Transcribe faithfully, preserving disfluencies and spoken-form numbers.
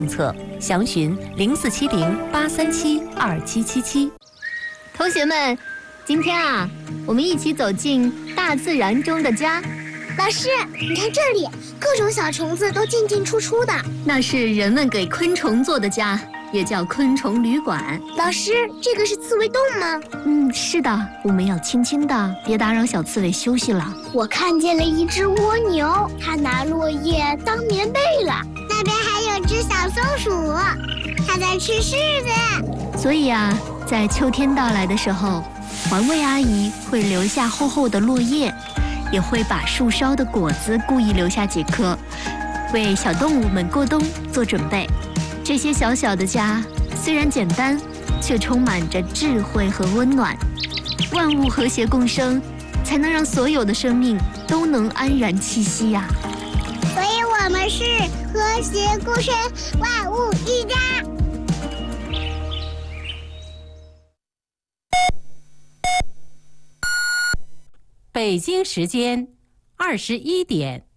政策，详询零四七零八三七二七七七。 同学们，今天啊，我们一起走进大自然中的家。 老师，你看这里，各种小虫子都进进出出的， 那是人们给昆虫做的家，也叫昆虫旅馆。 老师，这个是刺猬洞吗？ 嗯，是的，我们要轻轻的，别打扰小刺猬休息了。 我看见了一只蜗牛，它拿落叶当棉被了。那边还有只小松鼠，它在吃柿子。 所以啊，在秋天到来的时候，环卫阿姨会留下厚厚的落叶，也会把树梢的果子故意留下几颗，为小动物们过冬做准备。这些小小的家虽然简单，却充满着智慧和温暖。万物和谐共生，才能让所有的生命都能安然栖息呀、啊。 所以我们是和谐共生，万物一家。 北京时间二十一点。